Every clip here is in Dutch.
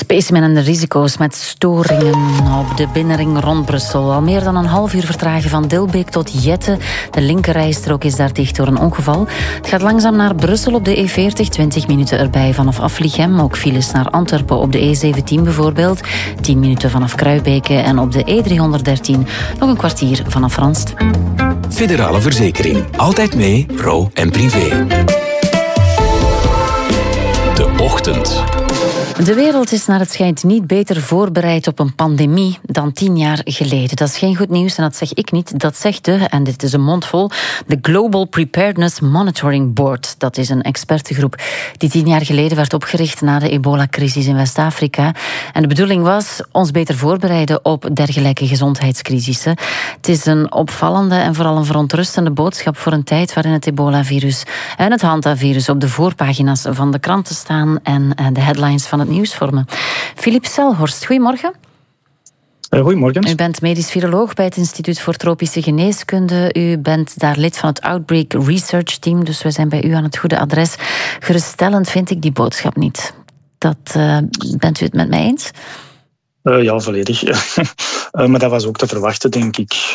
Specimenen risico's met storingen op de binnenring rond Brussel. Al meer dan een half uur vertragen van Dilbeek tot Jette. De linkerrijstrook is daar dicht door een ongeval. Het gaat langzaam naar Brussel op de E40, 20 minuten erbij vanaf Aflichem. Ook files naar Antwerpen op de E17 bijvoorbeeld. 10 minuten vanaf Kruibeke en op de E313 nog een kwartier vanaf Ranst. Federale Verzekering. Altijd mee, pro en privé. De Ochtend. De wereld is naar het schijnt niet beter voorbereid op een pandemie dan 10 jaar geleden. Dat is geen goed nieuws en dat zeg ik niet. Dat zegt en dit is een mondvol, de Global Preparedness Monitoring Board. Dat is een expertengroep die 10 jaar geleden werd opgericht na de ebola-crisis in West-Afrika. En de bedoeling was ons beter voorbereiden op dergelijke gezondheidscrisissen. Het is een opvallende en vooral een verontrustende boodschap voor een tijd waarin het ebola-virus en het Hanta-virus op de voorpagina's van de kranten staan en de headlines van het nieuws vormen. Philippe Selhorst, goedemorgen. Goedemorgen. U bent medisch viroloog bij het Instituut voor Tropische Geneeskunde. U bent daar lid van het Outbreak Research Team, dus we zijn bij u aan het goede adres. Geruststellend vind ik die boodschap niet. Bent u het met mij eens? Ja, volledig. Maar dat was ook te verwachten, denk ik.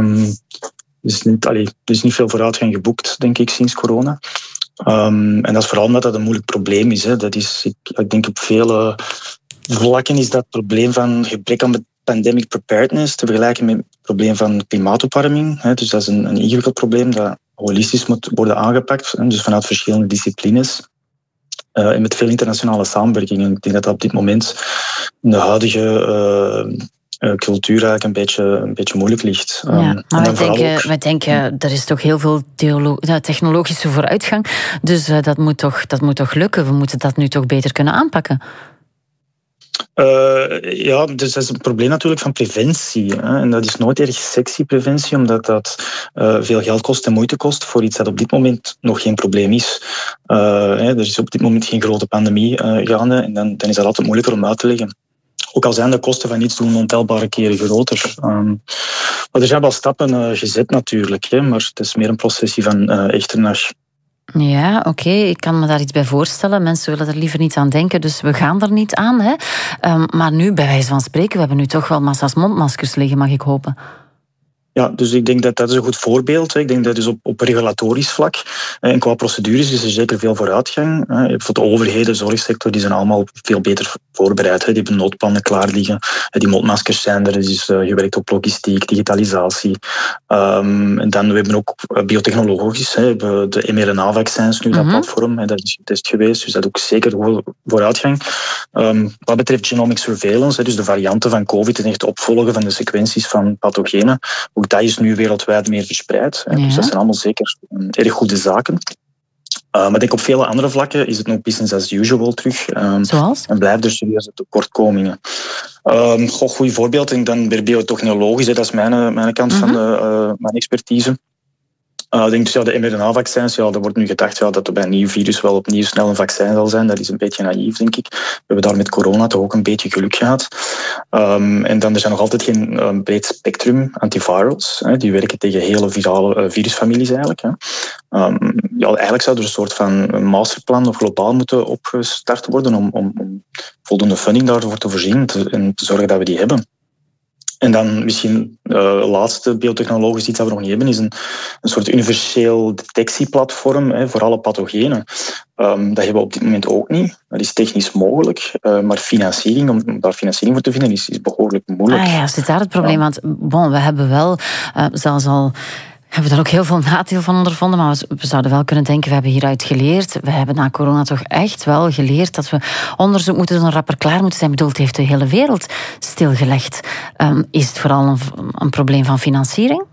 Er is niet veel vooruitgang geboekt, denk ik, sinds corona. En dat is vooral omdat dat een moeilijk probleem is. Hè. Dat is, ik denk op vele vlakken is dat probleem van gebrek aan pandemic preparedness te vergelijken met het probleem van klimaatopwarming. Hè. Dus dat is een ingewikkeld probleem dat holistisch moet worden aangepakt. Hè. Dus vanuit verschillende disciplines. En met veel internationale samenwerking. En ik denk dat op dit moment in de huidige cultuur eigenlijk een beetje moeilijk ligt. Ja, maar wij denken, er is toch heel veel technologische vooruitgang. Dus dat moet toch lukken. We moeten dat nu toch beter kunnen aanpakken. Ja, dus dat is een probleem natuurlijk van preventie. Hè. En dat is nooit erg sexy preventie, omdat dat veel geld kost en moeite kost voor iets dat op dit moment nog geen probleem is. Er is op dit moment geen grote pandemie gaande en dan is dat altijd moeilijker om uit te leggen. Ook al zijn de kosten van iets doen ontelbare keren groter. Maar er zijn wel stappen gezet natuurlijk, hè, maar het is meer een processie van echternach. Ja, oké. Ik kan me daar iets bij voorstellen. Mensen willen er liever niet aan denken, dus we gaan er niet aan. Hè. Maar nu, bij wijze van spreken, we hebben nu toch wel massa's mondmaskers liggen, mag ik hopen. Ja, dus ik denk dat is een goed voorbeeld. Ik denk dat dus op regulatorisch vlak en qua procedures is er zeker veel vooruitgang. Voor de overheden, de zorgsector, die zijn allemaal veel beter voorbereid. Die hebben noodplannen klaar liggen. Die mondmaskers zijn er, is gewerkt op logistiek, digitalisatie. En dan we hebben ook biotechnologisch. We hebben de mRNA-vaccins nu, dat platform. Dat is getest geweest, dus dat is ook zeker vooruitgang. Wat betreft genomic surveillance, dus de varianten van COVID en echt opvolgen van de sequenties van pathogenen. Ook dat is nu wereldwijd meer verspreid. Ja. Dus dat zijn allemaal zeker erg goede zaken. Maar ik denk op vele andere vlakken is het nog business as usual terug. Zoals? En blijft er serieuze tekortkomingen. Goed voorbeeld, en dan weer biotechnologisch. Dat is mijn kant van mijn expertise. Ik denk dus de mRNA-vaccins, er wordt nu gedacht dat er bij een nieuw virus wel opnieuw snel een vaccin zal zijn. Dat is een beetje naïef, denk ik. We hebben daar met corona toch ook een beetje geluk gehad. En dan er zijn nog altijd geen breed spectrum antivirals. Die werken tegen hele virale virusfamilies eigenlijk. Eigenlijk zou er een soort van masterplan of globaal moeten opgestart worden om voldoende funding daarvoor te voorzien en te zorgen dat we die hebben. En dan misschien laatste biotechnologisch iets dat we nog niet hebben, is een soort universeel detectieplatform voor alle pathogenen. Dat hebben we op dit moment ook niet. Dat is technisch mogelijk, maar financiering, om daar financiering voor te vinden, is behoorlijk moeilijk. Ja, zit daar het probleem? Want we hebben wel zelfs al... We hebben daar ook heel veel nadeel van ondervonden, maar we zouden wel kunnen denken, we hebben hieruit geleerd. We hebben na corona toch echt wel geleerd dat we onderzoek moeten doen, rapper klaar moeten zijn. Ik bedoel, het heeft de hele wereld stilgelegd. Is het vooral een probleem van financiering?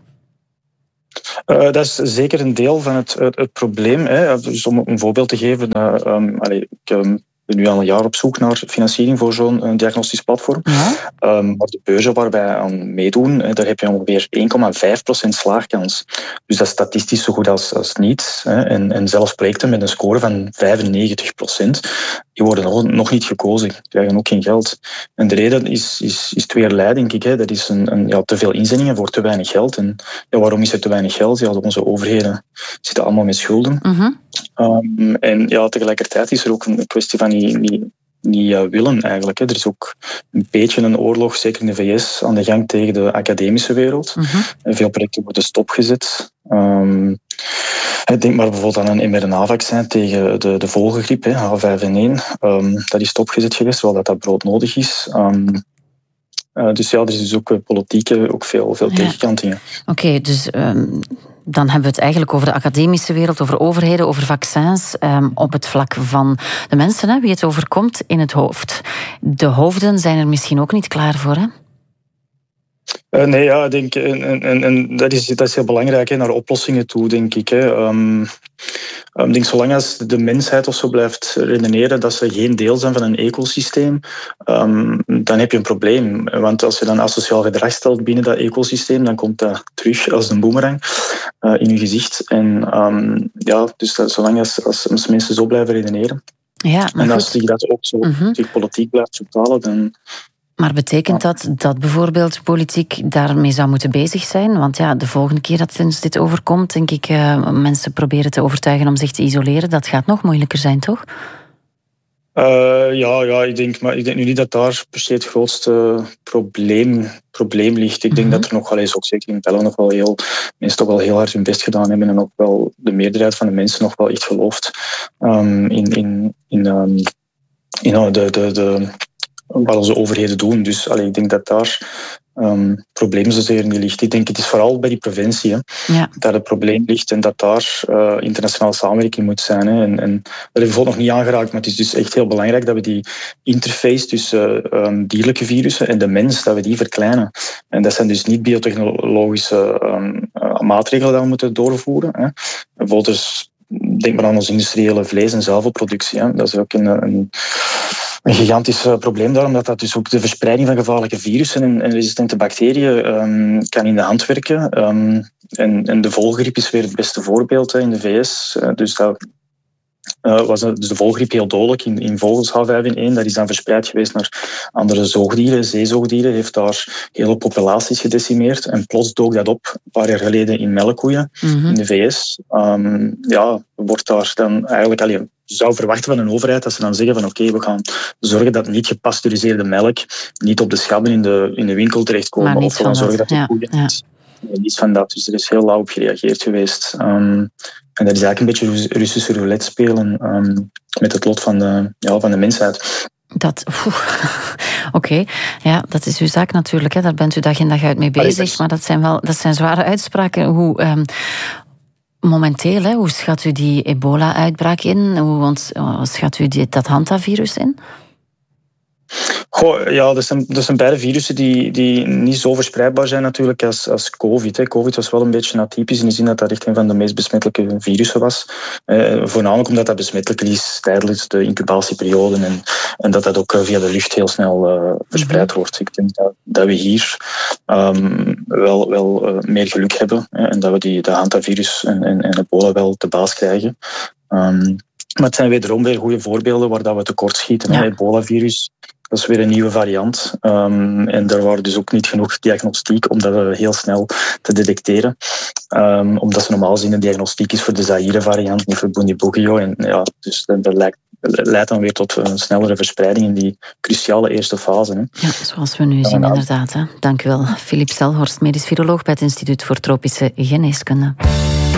Dat is zeker een deel van het probleem. Dus om een voorbeeld te geven, ik ben nu al een jaar op zoek naar financiering voor zo'n diagnostisch platform. Ja? Maar de beurzen waar wij aan meedoen, daar heb je ongeveer 1,5% slaagkans. Dus dat is statistisch zo goed als niets. En zelfs projecten met een score van 95%, die worden nog niet gekozen. Die krijgen ook geen geld. En de reden is tweerlei, denk ik. Dat is te veel inzendingen voor te weinig geld. En waarom is er te weinig geld? Ja, onze overheden zitten allemaal met schulden. En tegelijkertijd is er ook een kwestie van willen eigenlijk. Hè. Er is ook een beetje een oorlog, zeker in de VS, aan de gang tegen de academische wereld. Veel projecten worden stopgezet. Ik denk maar bijvoorbeeld aan een mRNA-vaccin tegen de vogelgriep, H5N1. Dat is stopgezet geweest, terwijl dat broodnodig is. Dus er is dus ook politiek ook veel tegenkantingen. Oké, dus dan hebben we het eigenlijk over de academische wereld, over overheden, over vaccins, op het vlak van de mensen, wie het overkomt in het hoofd. De hoofden zijn er misschien ook niet klaar voor, hè? Nee, ja, ik denk, en dat is heel belangrijk, naar oplossingen toe, denk ik. Ik denk, zolang als de mensheid of zo blijft redeneren dat ze geen deel zijn van een ecosysteem, dan heb je een probleem. Want als je dan asociaal gedrag stelt binnen dat ecosysteem, dan komt dat terug als een boemerang in je gezicht. En dus zolang als mensen zo blijven redeneren, en als zich dat ook zo zich politiek blijft vertalen, dan... Maar betekent dat bijvoorbeeld politiek daarmee zou moeten bezig zijn? Want de volgende keer dat ons dit overkomt, denk ik, mensen proberen te overtuigen om zich te isoleren. Dat gaat nog moeilijker zijn, toch? Ik denk nu niet dat daar per se het grootste probleem ligt. Ik denk dat er nog wel eens, ook zeker in België, nog wel mensen toch wel heel hard hun best gedaan hebben en ook wel de meerderheid van de mensen nog wel echt gelooft wat onze overheden doen. Dus ik denk dat daar probleem zozeer niet ligt. Ik denk het is vooral bij die preventie dat het probleem ligt en dat daar internationale samenwerking moet zijn. Hè. En dat hebben we bijvoorbeeld nog niet aangeraakt, maar het is dus echt heel belangrijk dat we die interface tussen dierlijke virussen en de mens, dat we die verkleinen. En dat zijn dus niet biotechnologische maatregelen die we moeten doorvoeren. Hè. Bijvoorbeeld denk maar aan onze industriële vlees- en zuivelproductie. Hè. Dat is ook een gigantisch probleem daar, omdat dat dus ook de verspreiding van gevaarlijke virussen en resistente bacteriën kan in de hand werken. En de vogelgriep is weer het beste voorbeeld in de VS. Dus dat was dus de vogelgriep heel dodelijk in vogels, H5N1. Dat is dan verspreid geweest naar andere zoogdieren, zeezoogdieren. Heeft daar hele populaties gedecimeerd. En plots dook dat op, een paar jaar geleden, in melkkoeien in de VS. Wordt daar dan eigenlijk... Je zou verwachten van een overheid dat ze dan zeggen van oké, we gaan zorgen dat niet gepasteuriseerde melk niet op de schappen in de winkel terechtkomen. Of we gaan zorgen dat de koeien niets van dat. Dus er is heel lauw op gereageerd geweest. En dat is eigenlijk een beetje Russische roulette spelen met het lot van de mensheid. Oké. Ja, dat is uw zaak natuurlijk. Hè. Daar bent u dag in dag uit mee bezig. Maar dat zijn zware uitspraken. Momenteel, hoe schat u die ebola-uitbraak in? Hoe schat u dat hantavirus in? Dat zijn beide virussen die niet zo verspreidbaar zijn natuurlijk als COVID. Hè. COVID was wel een beetje atypisch in de zin dat dat echt een van de meest besmettelijke virussen was. Voornamelijk omdat dat besmettelijk is tijdens de incubatieperiode en dat ook via de lucht heel snel verspreid wordt. Ik denk dat we hier wel meer geluk hebben en dat we de hantavirus en ebola wel te baas krijgen. Maar het zijn wederom weer goede voorbeelden waar dat we tekortschieten. Het ebola-virus, dat is weer een nieuwe variant. En daar waren dus ook niet genoeg diagnostiek om dat heel snel te detecteren. Omdat ze normaal gezien een diagnostiek is voor de Zaire-variant, niet voor Bundibugyo. En dus dat leidt dan weer tot een snellere verspreiding in die cruciale eerste fase. Hè. Ja, zoals we nu zien, inderdaad. Hè. Dank u wel, Philippe Selhorst, medisch viroloog bij het Instituut voor Tropische Geneeskunde.